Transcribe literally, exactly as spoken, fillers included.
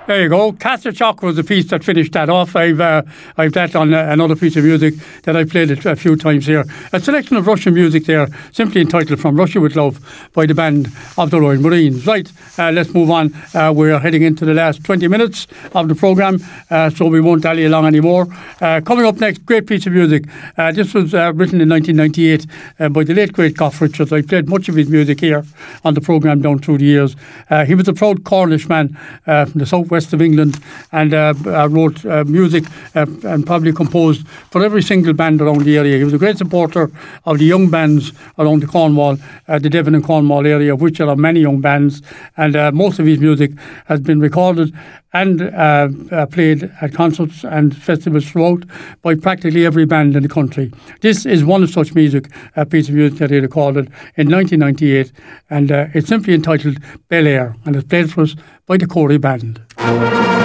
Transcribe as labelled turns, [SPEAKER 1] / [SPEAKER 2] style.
[SPEAKER 1] There you go. Castor Chock was the piece that finished that off. I've uh, I've that on uh, another piece of music that I played it a few times here. A selection of Russian music there, simply entitled From Russia With Love by the band of the Royal Marines. Right, uh, let's move on. Uh, we're heading into the last twenty minutes of the programme, uh, so we won't dally along anymore. Uh, coming up next, great piece of music. Uh, this was uh, written in nineteen ninety-eight uh, by the late great Gough Richards. I played much of his music here on the programme down through the years. Uh, he was a proud Cornish man uh, from the southwest of England, and uh, uh, wrote uh, music uh, and probably composed for every single band around the area. He was a great supporter of the young bands around the Cornwall, uh, the Devon and Cornwall area, of which there are many young bands, and uh, most of his music has been recorded and uh, uh, played at concerts and festivals throughout by practically every band in the country. This is one of such music, a piece of music that he recorded in nineteen ninety-eight, and uh, it's simply entitled Bel Air, and it's played for us by the Corey Band.